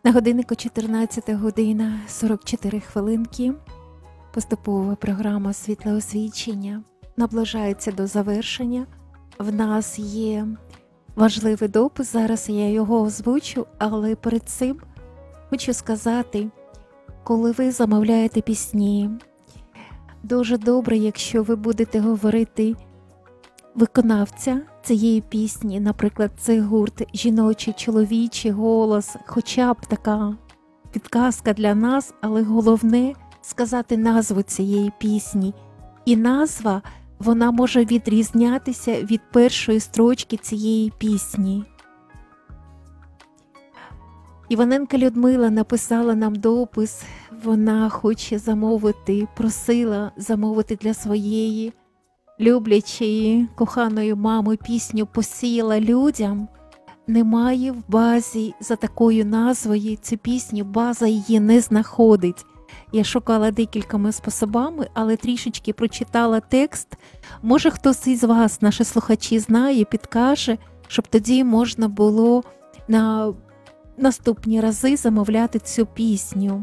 На годиннику 14 година 44 хвилинки. Поступова програма «Світле освічення» наближається до завершення. В нас є важливий допис, зараз я його озвучу, але перед цим хочу сказати, коли ви замовляєте пісні, дуже добре, якщо ви будете говорити виконавця цієї пісні, наприклад, це гурт жіночий, чоловічий голос, хоча б така підказка для нас, але головне сказати назву цієї пісні. І назва, вона може відрізнятися від першої строчки цієї пісні. Іваненко Людмила написала нам допис, вона хоче замовити, просила замовити для своєї люблячої, коханої мами пісню «Посіяла людям». Немає в базі за такою назвою цю пісню, база її не знаходить. Я шукала декількома способами, але трішечки прочитала текст. Може хтось із вас, наші слухачі, знає, підкаже, щоб тоді можна було на наступні рази замовляти цю пісню.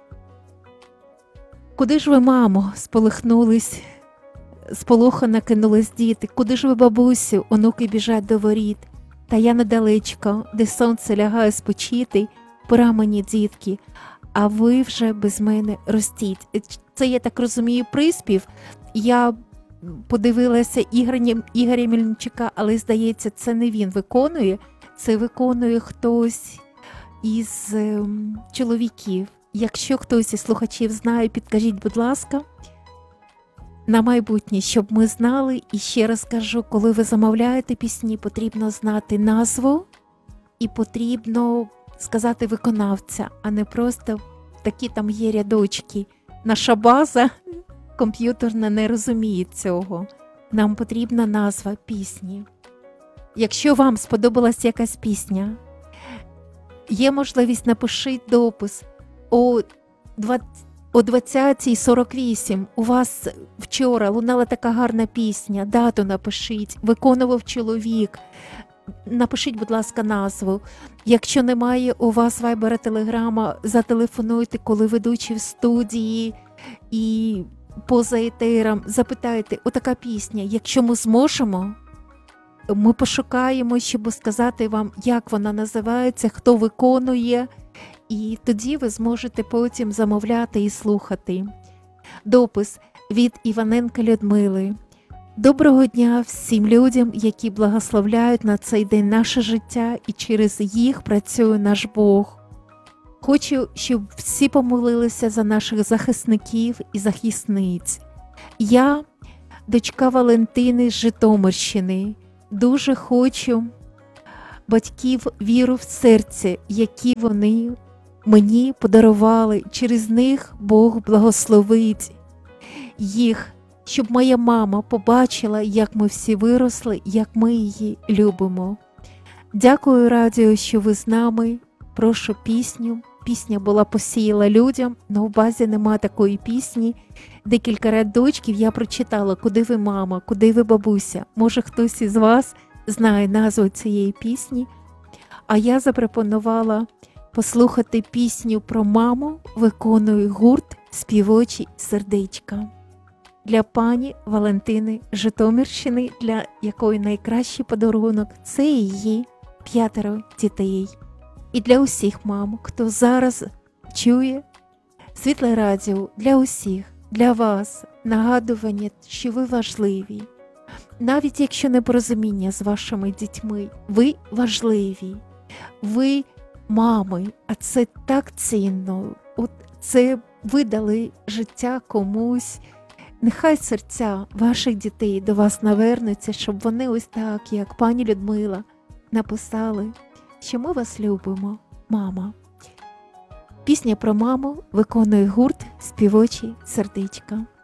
«Куди ж ви, мамо?» – сполихнулись, сполохано кинулись діти. «Куди ж ви, бабусю?» – онуки біжать до воріт. Та я недалечко, де сонце лягає спочити, пора мені, дітки, а ви вже без мене ростіть. Це, я так розумію, приспів. Я подивилася Ігоря Мельничука, але, здається, це не він виконує, це виконує хтось із чоловіків. Якщо хтось із слухачів знає, підкажіть, будь ласка, на майбутнє, щоб ми знали. І ще раз кажу, коли ви замовляєте пісні, потрібно знати назву і потрібно сказати виконавця, а не просто такі там є рядочки. Наша база комп'ютерна не розуміє цього. Нам потрібна назва пісні. Якщо вам сподобалась якась пісня, є можливість, напишіть допис о 20:48. У вас вчора лунала така гарна пісня, дату напишіть, виконував чоловік. Напишіть, будь ласка, назву. Якщо немає у вас вайбера, телеграма, зателефонуйте, коли ведучі в студії і поза етером, запитайте, отака пісня, якщо ми зможемо, ми пошукаємо, щоб сказати вам, як вона називається, хто виконує, і тоді ви зможете потім замовляти і слухати. Допис від Іваненка Людмили. Доброго дня всім людям, які благословляють на цей день наше життя, і через їх працює наш Бог. Хочу, щоб всі помолилися за наших захисників і захисниць. Я, дочка Валентини з Житомирщини, дуже хочу батьків віру в серці, які вони мені подарували. Через них Бог благословить їх, щоб моя мама побачила, як ми всі виросли, як ми її любимо. Дякую, радіо, що ви з нами. Прошу пісню. Пісня була «Посіяла людям», але в базі нема такої пісні. Декілька рядочків я прочитала «Куди ви, мама?», «Куди ви, бабуся?». Може, хтось із вас знає назву цієї пісні. А я запропонувала послухати пісню про маму, виконує гурт «Співочі сердечка». Для пані Валентини Житомирщини, для якої найкращий подарунок – це її 5 дітей. І для усіх мам, хто зараз чує Світле радіо, для усіх, для вас нагадування, що ви важливі. Навіть якщо непорозуміння з вашими дітьми, ви важливі. Ви мами, а це так цінно. От це ви дали життя комусь. Нехай серця ваших дітей до вас навернуться, щоб вони ось так, як пані Людмила, написали, що ми вас любимо, мама. Пісня про маму виконує гурт «Співочі сердечка».